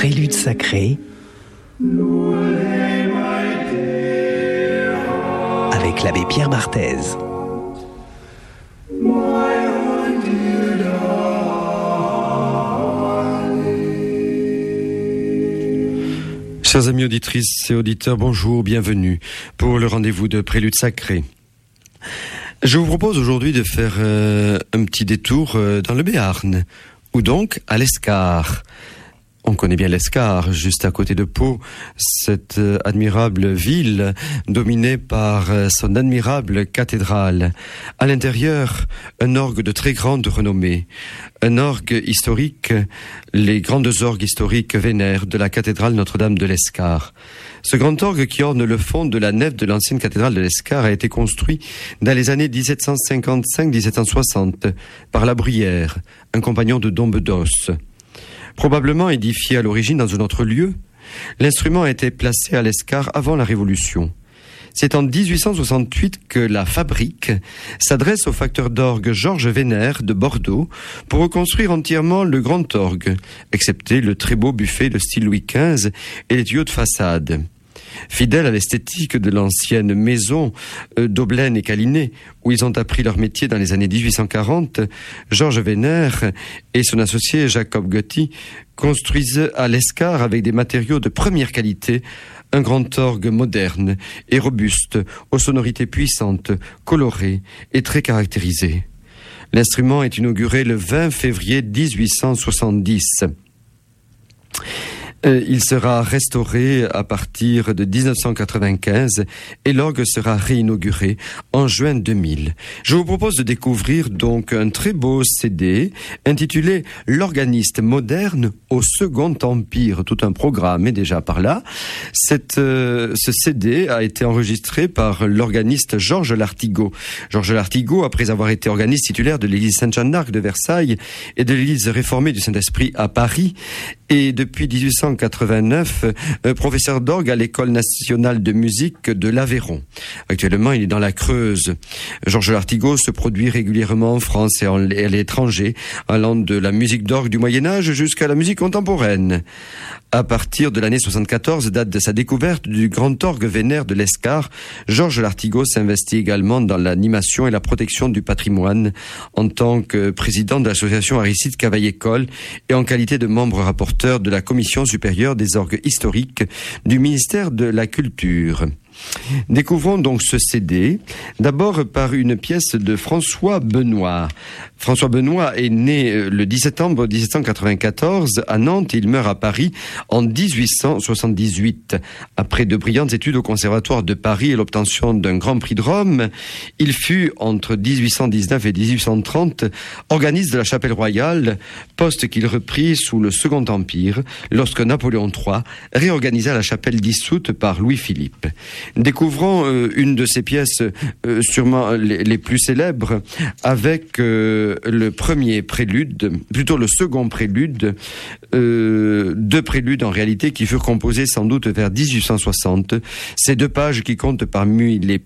Prélude sacré avec l'abbé Pierre Barthez. Chers amis auditrices et auditeurs, bonjour, bienvenue pour le rendez-vous de Prélude sacré. Je vous propose aujourd'hui de faire un petit détour dans le Béarn, ou donc à l'Escar. On connaît bien l'Escar, juste à côté de Pau, cette admirable ville dominée par son admirable cathédrale. À l'intérieur, un orgue de très grande renommée, un orgue historique, les grandes orgues historiques vénères de la cathédrale Notre-Dame de l'Escar. Ce grand orgue qui orne le fond de la nef de l'ancienne cathédrale de l'Escar a été construit dans les années 1755-1760 par La Bruyère, un compagnon de Dom Bedos. Probablement édifié à l'origine dans un autre lieu, l'instrument a été placé à l'Escar avant la Révolution. C'est en 1868 que la fabrique s'adresse au facteur d'orgue Georges Vénère de Bordeaux pour reconstruire entièrement le grand orgue, excepté le très beau buffet de style Louis XV et les tuyaux de façade. Fidèles à l'esthétique de l'ancienne maison d'Aublaine et Calinet, où ils ont appris leur métier dans les années 1840, Georges Vénère et son associé Jacob Gotti construisent à l'Escar avec des matériaux de première qualité un grand orgue moderne et robuste, aux sonorités puissantes, colorées et très caractérisées. L'instrument est inauguré le 20 février 1870. Il sera restauré à partir de 1995 et l'orgue sera réinauguré en juin 2000. Je vous propose de découvrir donc un très beau CD intitulé « L'organiste moderne au Second Empire ». Tout un programme est déjà par là. Ce CD a été enregistré par l'organiste Georges Lartigot. Georges Lartigot, après avoir été organiste titulaire de l'église Sainte-Jeanne d'Arc de Versailles et de l'église réformée du Saint-Esprit à Paris, et depuis 1889, professeur d'orgue à l'École nationale de musique de l'Aveyron. Actuellement, il est dans la Creuse. Georges Lartigot se produit régulièrement en France et à l'étranger, allant de la musique d'orgue du Moyen-Âge jusqu'à la musique contemporaine. À partir de l'année 74, date de sa découverte du grand orgue vénère de l'Escar, Georges Lartigot s'investit également dans l'animation et la protection du patrimoine en tant que président de l'association Aristide Cavaillé-Coll et en qualité de membre rapporteur de la Commission supérieure des orgues historiques du ministère de la Culture. Découvrons donc ce CD, d'abord par une pièce de François Benoît. François Benoît est né le 10 septembre 1794 à Nantes. Il meurt à Paris en 1878. Après de brillantes études au Conservatoire de Paris et l'obtention d'un grand prix de Rome, il fut, entre 1819 et 1830, organiste de la Chapelle Royale, poste qu'il reprit sous le Second Empire, lorsque Napoléon III réorganisa la chapelle dissoute par Louis-Philippe. Découvrons une de ses pièces sûrement les plus célèbres avec le premier prélude, plutôt le second prélude, deux préludes en réalité qui furent composés sans doute vers 1860. Ces deux pages qui comptent parmi les